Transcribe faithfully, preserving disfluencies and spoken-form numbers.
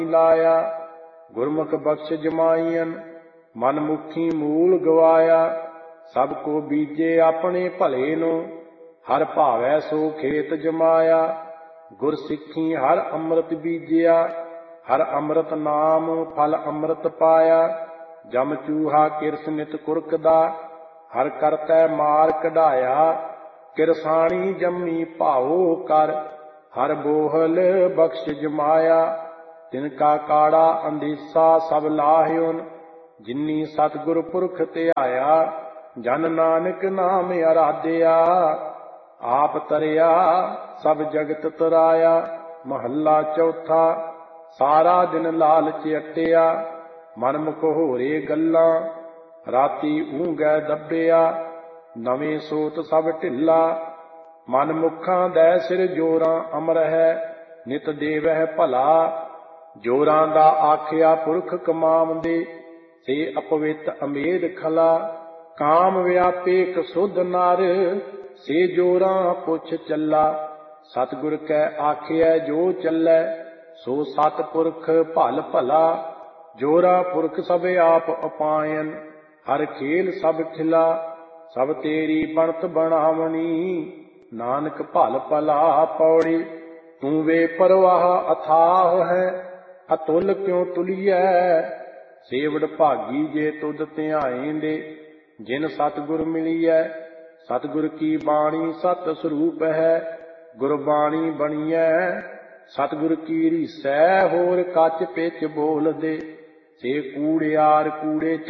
ਲਾਇਆ। ਗੁਰਮੁਖ ਬਖਸ਼ ਜਮਾਈਨ ਮਨ ਮੁਖੀ ਮੂਲ ਗਵਾਇਆ। ਸਭ ਕੋ ਬੀਜੇ ਆਪਣੇ ਭਲੇ ਨੂੰ ਹਰ ਭਾਵੈ ਸੋ ਖੇਤ ਜਮਾਇਆ। ਗੁਰ ਸਿੱਖੀ ਹਰ ਅੰਮ੍ਰਿਤ ਬੀਜਿਆ ਹਰ ਅੰਮ੍ਰਿਤ ਨਾਮ ਫਲ ਅੰਮ੍ਰਿਤ ਪਾਇਆ। ਜਮ ਚੂਹਾ ਕਿਰਸ ਨਿਤ ਕੁਰਕਦਾ ਹਰ ਕਰਤੈ ਮਾਰ ਕਢਾਇਆ। ਕਿਰਸਾਣੀ ਜੰਮੀ ਭਾਉ ਕਰ ਹਰ ਬੋਹਲ ਬਖਸ਼ ਜਮਾਇਆ। ਤਿਨ ਕਾ ਕਾੜਾ ਅੰਦੀਸਾ ਸਭ ਲਾਹਿਓਨ ਜਿਨੀ ਸਤਿਗੁਰ ਪੁਰਖ ਧਿਆਇਆ। ਜਨ ਨਾਨਕ ਨਾਮ ਅਰਾਧਿਆ ਆਪ ਤਰਿਆ ਸਭ ਜਗਤ ਤਰਾਇਆ। ਮਹੱਲਾ ਚੌਥਾ। ਸਾਰਾ ਦਿਨ ਲਾਲਚ ਅਟਿਆ ਮਨ ਮੁਖ ਹੋਰੇ ਗੱਲਾਂ ਰਾਤੀ ਊਂਘੈ ਦੱਬਿਆ। ਨਵੇਂ ਸੋਤ ਸਭ ਢਿੱਲਾ ਮਨ ਮੁਖਾਂ ਦੈ ਸਿਰ ਜੋਰਾਂ ਅਮਰ ਹੈ ਨਿਤ ਦੇਵਹਿ ਭਲਾ। ਜੋਰਾਂ ਦਾ ਆਖਿਆ ਪੁਰਖ ਕਮਾਵੰਦੇ ਸੇ ਅਪਵਿੱਤ ਅਮੇਧ ਖਲਾ। ਕਾਮ ਵਿਆਪੇ ਕਸੁਧ ਨਰ ਸੇ ਜੋਰਾਂ ਪੁੱਛ ਚੱਲਾ। ਸਤਿਗੁਰ ਕੈ ਆਖਿਐ ਜੋ ਚੱਲੈ ਸੋ ਸਤਿਪੁਰਖ ਭਲ ਭਲਾ। ਜੋਰਾ ਪੁਰਖ ਸਭ ਆਪ ਉਪਾਇਨ ਹਰ ਖੇਲ ਸਭ ਖਿਲਾ। ਸਭ ਤੇਰੀ ਬਣਤ ਬਣਾਵਣੀ ਨਾਨਕ ਭਲ ਭਲਾ ਪੌੜੀ। ਤੂੰ ਵੇ ਪਰਵਾਹ ਅਥਾਹ ਹੈ ਅਤੁਲ ਕਿਉ ਤੁਲੀਐ। ਸੇਵੜ ਭਾਗੀ ਜੇ ਤੁਧ ਧਿਆਏਂਦੇ ਜਿਨ ਸਤਿਗੁਰ ਮਿਲੀਐ। ਸਤਿਗੁਰ ਕੀ ਬਾਣੀ ਸਤ ਸਰੂਪ ਹੈ ਗੁਰਬਾਣੀ ਬਣੀਐ। ਸਤਿਗੁਰ ਕੀ ਰੀਸੈ ਹੋਰ ਕੱਚ ਪਿੱਚ ਬੋਲਦੇ ਸੇ ਕੂੜਿਆਰ ਕੂੜੇ